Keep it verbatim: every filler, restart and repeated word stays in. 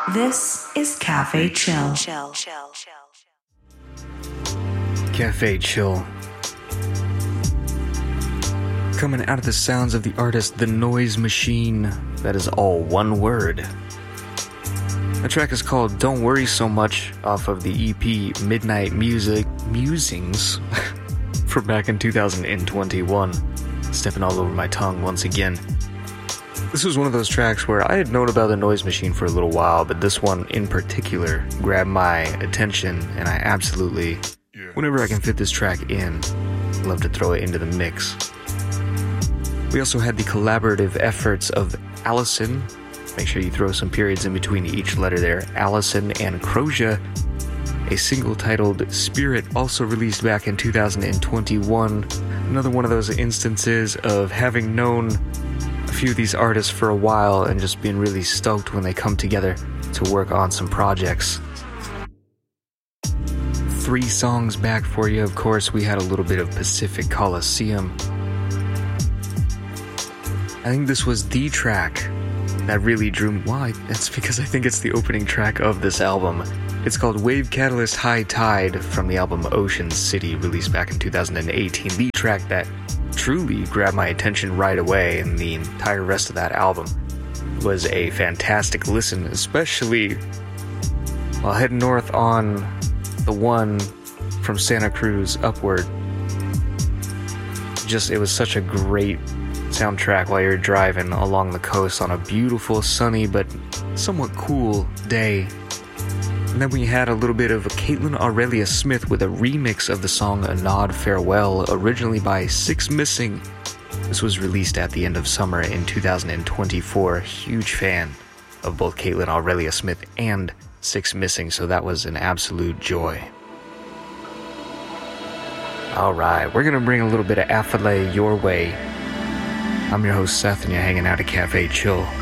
This is Cafe Chill. Cafe Chill. Coming out of the sounds of the artist The Noise Machine. That is all one word. The track is called Don't Worry So Much off of the E P Midnight Music Musings from back in two thousand twenty-one. Stepping all over my tongue once again. This was one of those tracks where I had known about The Noise Machine for a little while, but this one in particular grabbed my attention, and I absolutely, whenever I can fit this track in, love to throw it into the mix. We also had the collaborative efforts of Allison. Make sure you throw some periods in between each letter there. Allison and Croja. A single titled Spirit, also released back in two thousand twenty-one. Another one of those instances of having known a few of these artists for a while and just being really stoked when they come together to work on some projects. Three songs back for you, of course. We had a little bit of Pacific Coliseum. I think this was the track that really drew me. Why? It's because I think it's the opening track of this album. It's called Wave Catalyst High Tide from the album Ocean City, released back in two thousand eighteen. The track that truly grabbed my attention right away, and the entire rest of that album was a fantastic listen, especially while heading north on the one from Santa Cruz upward. Just, it was such a great soundtrack while you're driving along the coast on a beautiful, sunny, but somewhat cool day. And then we had a little bit of Caitlin Aurelia Smith with a remix of the song A Nod Farewell, originally by Six Missing. This was released at the end of summer in two thousand twenty-four. Huge fan of both Caitlin Aurelia Smith and Six Missing, so that was an absolute joy. Alright, we're gonna bring a little bit of affile your way. I'm your host Seth, and you're hanging out at Cafe Chill.